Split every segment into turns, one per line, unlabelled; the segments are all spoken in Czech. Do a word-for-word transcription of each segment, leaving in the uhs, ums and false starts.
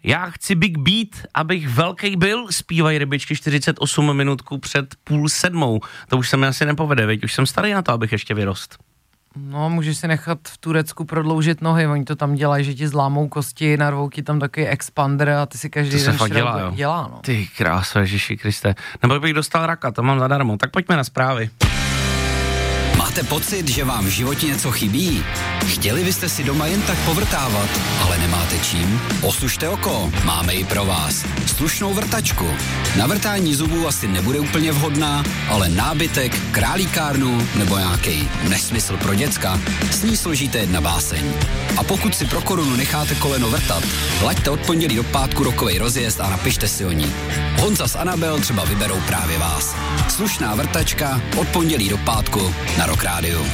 Já chci Big Beat, abych velký byl, zpívají rybičky čtyřicet osm minutku před půl sedmou. To už se mi asi nepovede, veď už jsem starý na to, abych ještě vyrost.
No, můžeš si nechat v Turecku prodloužit nohy, oni to tam dělají, že ti zlámou kosti, narvou ti tam takový expander a ty si každý
to
den
se fakt dělá, jo.
dělá, no.
Ty krása, Ježiši Kriste. Nebo bych dostal raka, to mám zadarmo. Tak pojďme na zprávy.
Máte pocit, že vám v životě něco chybí? Chtěli byste si doma jen tak povrtávat, ale nemáte čím? Osušte oko, máme ji pro vás. Slušnou vrtačku. Na vrtání zubů asi nebude úplně vhodná, ale nábytek, králíkárnu nebo nějaký nesmysl pro děcka, s ní složíte jedna báseň. A pokud si pro korunu necháte koleno vrtat, laďte od pondělí do pátku rokovej rozjezd a napište si o ní. Honza s Anabel třeba vyberou právě vás. Slušná vrtačka od pondělí do pátku na Rock Rádiu.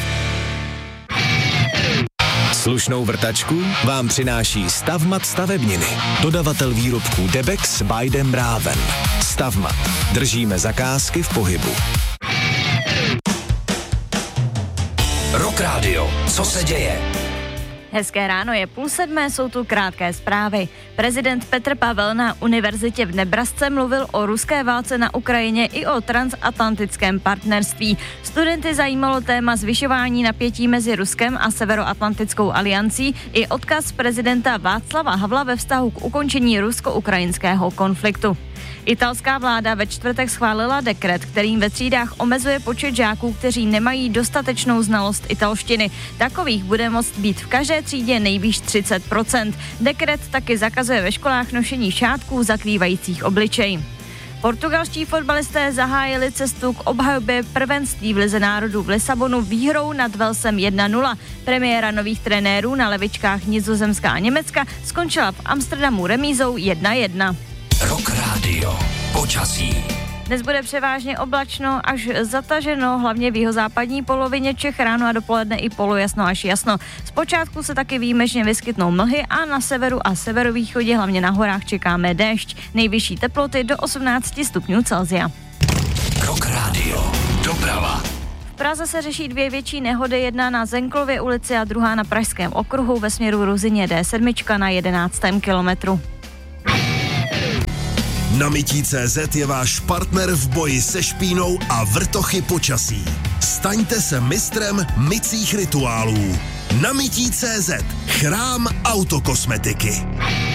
Slušnou vrtačku vám přináší Stavmat stavebniny. Dodavatel výrobků Debex by Dembráven. Stavmat. Držíme zakázky v pohybu.
Rock Rádio. Co se děje?
Hezké ráno, je půl sedmé, jsou tu krátké zprávy. Prezident Petr Pavel na univerzitě v Nebrasce mluvil o ruské válce na Ukrajině i o transatlantickém partnerství. Studenty zajímalo téma zvyšování napětí mezi Ruskem a Severoatlantickou aliancí i odkaz prezidenta Václava Havla ve vztahu k ukončení rusko-ukrajinského konfliktu. Italská vláda ve čtvrtek schválila dekret, kterým ve třídách omezuje počet žáků, kteří nemají dostatečnou znalost italštiny. Takových bude moct být v každé třídě nejvýš třicet procent. Dekret taky zakazuje ve školách nošení šátků zakrývajících obličej. Portugalští fotbalisté zahájili cestu k obhajobě prvenství v Lize národů v Lisabonu výhrou nad Walesem jedna nula. Premiéra nových trenérů na levičkách Nizozemska a Německa skončila v Amsterdamu remízou jedna jedna.
Rock Rádio. Počasí.
Dnes bude převážně oblačno až zataženo, hlavně v jihozápadní polovině Čech, ráno a dopoledne i polojasno až jasno. Zpočátku se taky výjimečně vyskytnou mlhy a na severu a severovýchodě, hlavně na horách, čekáme déšť. Nejvyšší teploty do osmnáct stupňů Celsia.
Rock Rádio. Doprava.
V Praze se řeší dvě větší nehody, jedna na Zenklově ulici a druhá na Pražském okruhu ve směru Ruzyně D sedm na jedenáctém kilometru.
Namití tečka cé zet je váš partner v boji se špínou a vrtochy počasí. Staňte se mistrem mycích rituálů. Namití tečka cé zet. Chrám autokosmetiky.